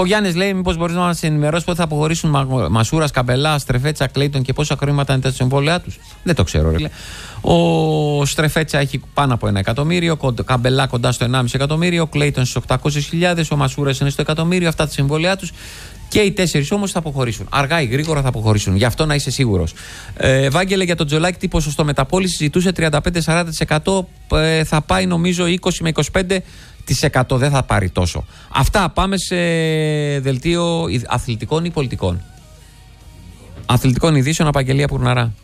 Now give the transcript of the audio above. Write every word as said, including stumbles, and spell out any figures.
Ο Γιάννης λέει: μήπως μπορείς να μας ενημερώσεις πότε θα αποχωρήσουν Μα, Μασούρας, Καμπελά, Στρεφέτσα, Κλέιτον και πόσα χρήματα είναι τα συμβόλαιά τους. Δεν το ξέρω, ρε. Ο Στρεφέτσα έχει πάνω από ένα εκατομμύριο, ο Καμπελά κοντά στο ενάμιση εκατομμύριο, ο Κλέιτον στις οκτακόσιες χιλιάδες, ο Μασούρας είναι στο εκατομμύριο. Αυτά τα συμβόλαιά τους. Και οι τέσσερις όμως θα αποχωρήσουν. Αργά ή γρήγορα θα αποχωρήσουν. Γι' αυτό να είσαι σίγουρος. Ε, Βάγγελε, για τον Τζολάκη, τι ποσοστό μεταπώληση ζητούσε τριάντα πέντε με σαράντα τοις εκατό. Ε, θα πάει νομίζω είκοσι με είκοσι πέντε τοις εκατό. Δεν θα πάρει τόσο. Αυτά. Πάμε σε δελτίο αθλητικών ή πολιτικών. Αθλητικών ειδήσεων, Απαγγελία Πουρναρά.